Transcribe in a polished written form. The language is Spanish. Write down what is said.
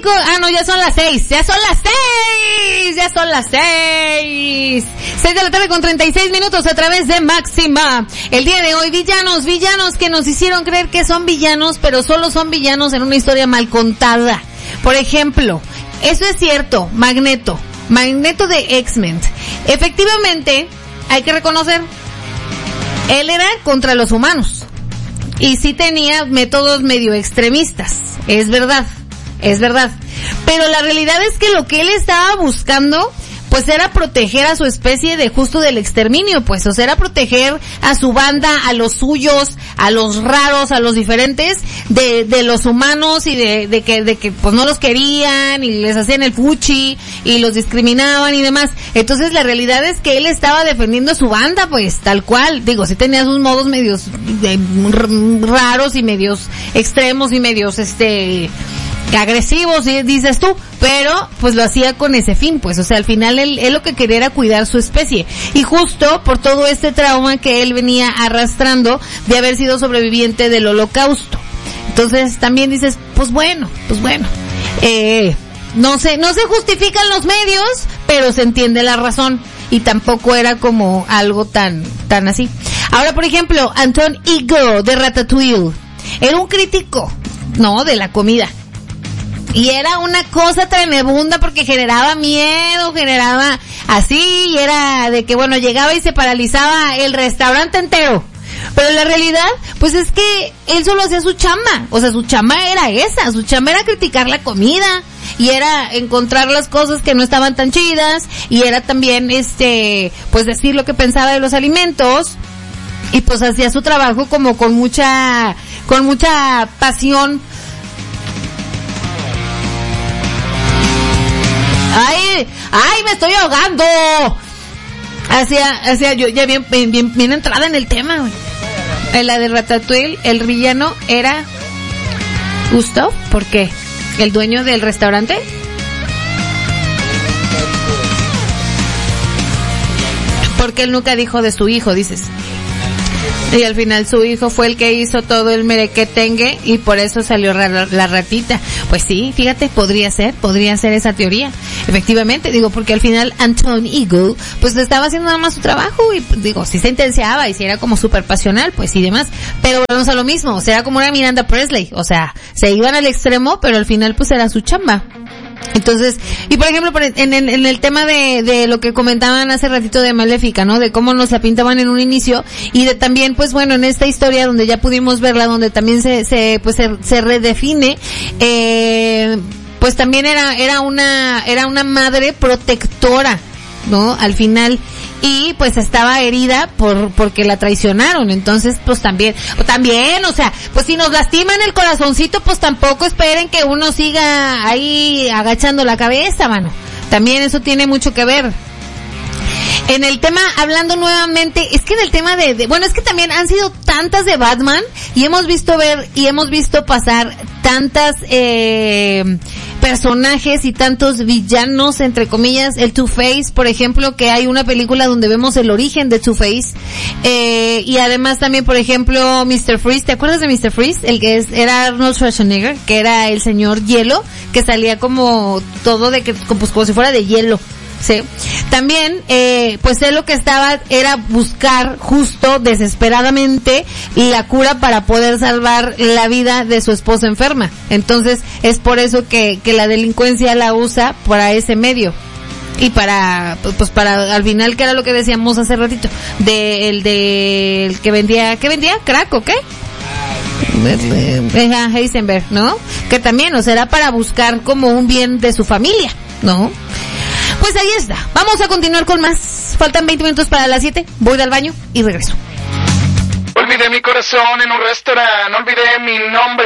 no, ya son las 6. 6 de la tarde con 36 minutos a través de Máxima. El día de hoy, villanos que nos hicieron creer que son villanos, pero solo son villanos en una historia mal contada. Por ejemplo, eso es cierto, Magneto de X-Men. Efectivamente, hay que reconocer, él era contra los humanos. Y sí tenía métodos medio extremistas, es verdad. Pero la realidad es que lo que él estaba buscando, pues era proteger a su especie de justo del exterminio, pues, o sea, era proteger a su banda, a los suyos, a los raros, a los diferentes, de los humanos y de que pues no los querían y les hacían el fuchi y los discriminaban y demás. Entonces la realidad es que él estaba defendiendo a su banda, pues, tal cual. Digo, sí tenía sus modos medios raros y medios extremos y medios agresivos, dices tú, pero pues lo hacía con ese fin, pues, o sea, al final él lo que quería era cuidar su especie, y justo por todo este trauma que él venía arrastrando de haber sido sobreviviente del Holocausto. Entonces también dices, pues bueno, no se justifican los medios, pero se entiende la razón, y tampoco era como algo tan así. Ahora, por ejemplo, Anton Ego de Ratatouille era un crítico, de la comida. Y era una cosa tremenda porque generaba miedo, generaba así, y era de que, bueno, llegaba y se paralizaba el restaurante entero. Pero la realidad, pues es que él solo hacía su chamba. O sea, su chamba era esa, su chamba era criticar la comida. Y era encontrar las cosas que no estaban tan chidas. Y era también, pues decir lo que pensaba de los alimentos. Y pues hacía su trabajo como con mucha pasión. ¡Ay, me estoy ahogando! Hacía yo ya bien entrada en el tema, güey. En la de Ratatouille, el villano era Gustav, ¿por qué? ¿El dueño del restaurante? Porque él nunca dijo de su hijo, dices. Y al final su hijo fue el que hizo todo el merequetengue y por eso salió la ratita. Pues sí, fíjate, podría ser esa teoría. Efectivamente, digo, porque al final Anton Ego, pues estaba haciendo nada más su trabajo y digo, si se intensiaba y si era como súper pasional, pues sí, demás. Pero vamos a lo mismo, o sea, era como una Miranda Presley, o sea, se iban al extremo, pero al final pues era su chamba. Entonces, y por ejemplo, en el tema de lo que comentaban hace ratito de Maléfica, ¿no? De cómo nos la pintaban en un inicio, y de también, pues bueno, en esta historia donde ya pudimos verla, donde también se redefine, pues también era una madre protectora, ¿no? Al final, y pues estaba herida porque la traicionaron. Entonces pues también, o sea, pues si nos lastiman el corazoncito, pues tampoco esperen que uno siga ahí agachando la cabeza, mano. También eso tiene mucho que ver. En el tema, hablando nuevamente, es que en el tema bueno, es que también han sido tantas de Batman, y hemos visto pasar tantas personajes y tantos villanos, entre comillas. El Two-Face, por ejemplo, que hay una película donde vemos el origen de Two-Face, y además también, por ejemplo, Mr. Freeze. ¿Te acuerdas de Mr. Freeze? El que era Arnold Schwarzenegger, que era el señor hielo, que salía como todo como si fuera de hielo. Sí. También, pues él lo que estaba era buscar justo, desesperadamente, la cura para poder salvar la vida de su esposa enferma. Entonces, es por eso que la delincuencia la usa para ese medio. Y para al final, que era lo que decíamos hace ratito, el que vendía, ¿qué vendía? ¿Crack o qué? Heisenberg, ¿no? Que también, o sea, era para buscar como un bien de su familia, ¿no? Pues ahí está. Vamos a continuar con más. Faltan 20 minutos para las 7. Voy al baño y regreso. Olvidé mi corazón en un restaurante. Olvidé mi nombre